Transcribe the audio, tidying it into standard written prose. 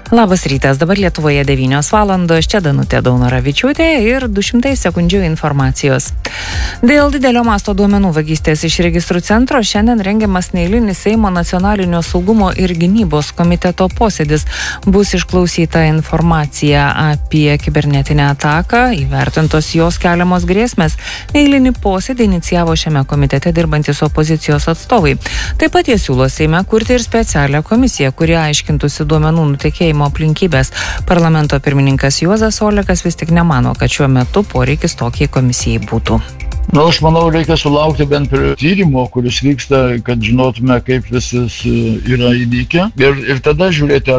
Labas rytas, dabar Lietuvoje 9 valandos, čia Danutė Daunoravičiūtė ir 200 sekundžių informacijos. Dėl didelio masto duomenų vagystės iš registrų centro šiandien rengiamas neeilinis Seimo nacionalinio saugumo ir gynybos komiteto posėdis. Bus išklausyta informacija apie kibernetinę ataką, įvertintos jos keliamos grėsmės. Neeilinį posėdį inicijavo šiame komitete dirbantis opozicijos atstovai. Taip pat jie siūlo Seime kurti ir specialią komisiją, kuri aiškintųsi duomenų nutekėjimo aplinkybės. Parlamento pirmininkas Juozas Olekas vis tik nemano, kad šiuo metu poreikis tokiai komisijai būtų. Aš manau, reikia sulaukti bent prie tyrimo, kuris vyksta, kad žinotume, kaip visas yra įvykę. Ir tada žiūrėti,